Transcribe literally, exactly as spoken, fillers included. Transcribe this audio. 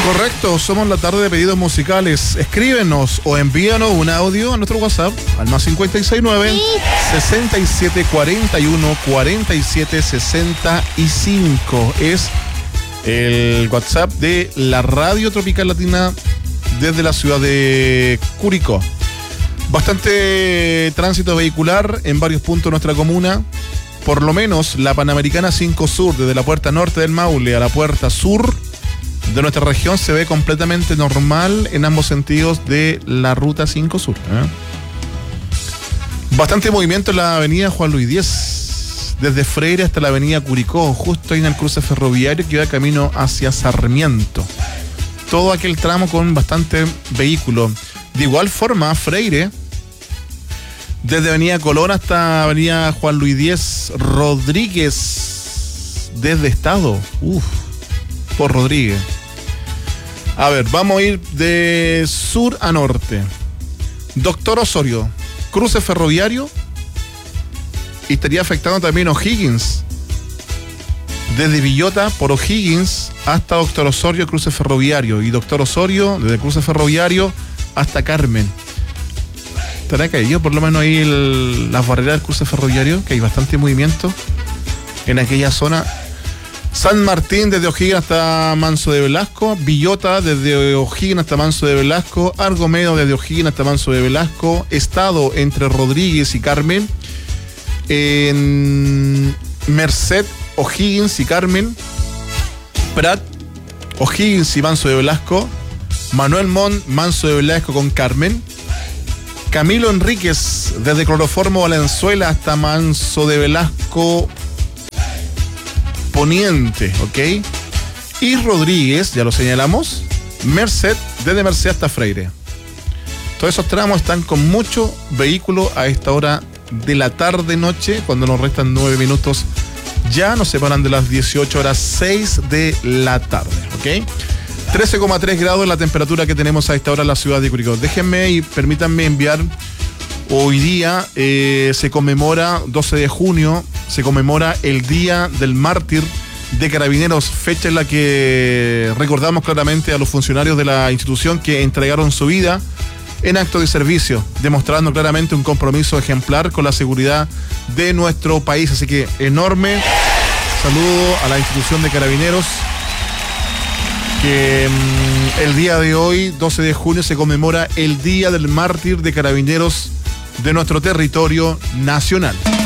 Correcto, somos la tarde de pedidos musicales. Escríbenos o envíanos un audio a nuestro WhatsApp al más cincuenta y seis nueve, sesenta y siete cuarenta y uno, cuarenta y siete sesenta y cinco. Es el WhatsApp de la Radio Tropical Latina desde la ciudad de Curicó. Bastante tránsito vehicular en varios puntos de nuestra comuna. Por lo menos la Panamericana cinco Sur, desde la puerta norte del Maule a la puerta sur de nuestra región, se ve completamente normal en ambos sentidos de la ruta cinco Sur. ¿eh? Bastante movimiento en la avenida Juan Luis diez, desde Freire hasta la avenida Curicó, justo ahí en el cruce ferroviario que va camino hacia Sarmiento. Todo aquel tramo con bastante vehículo. De igual forma, Freire, desde avenida Colón hasta avenida Juan Luis diez, Rodríguez, desde Estado. Uf, por Rodríguez. A ver, vamos a ir de sur a norte. Doctor Osorio, cruce ferroviario, y estaría afectando también O'Higgins. Desde Villota por O'Higgins hasta Doctor Osorio, cruce ferroviario. Y Doctor Osorio, desde cruce ferroviario hasta Carmen. Estará caído por lo menos ahí el, las barreras del cruce ferroviario, que hay bastante movimiento en aquella zona. San Martín desde O'Higgins hasta Manso de Velasco, Villota desde O'Higgins hasta Manso de Velasco, Argomedo desde O'Higgins hasta Manso de Velasco, Estado entre Rodríguez y Carmen, en Merced, O'Higgins y Carmen, Prat, O'Higgins y Manso de Velasco, Manuel Montt, Manso de Velasco con Carmen, Camilo Enríquez desde Cloroformo Valenzuela hasta Manso de Velasco Poniente, ¿ok? Y Rodríguez, ya lo señalamos, Merced, desde Merced hasta Freire. Todos esos tramos están con mucho vehículo a esta hora de la tarde-noche, cuando nos restan nueve minutos. Ya nos separan de las dieciocho horas seis de la tarde, ¿ok? trece coma tres grados la temperatura que tenemos a esta hora en la ciudad de Curicó. Déjenme y permítanme enviar. Hoy día eh, se conmemora, doce de junio, se conmemora el Día del Mártir de Carabineros, fecha en la que recordamos claramente a los funcionarios de la institución que entregaron su vida en acto de servicio, demostrando claramente un compromiso ejemplar con la seguridad de nuestro país. Así que enorme saludo a la institución de Carabineros, que mmm, el día de hoy, doce de junio, se conmemora el Día del Mártir de Carabineros de nuestro territorio nacional.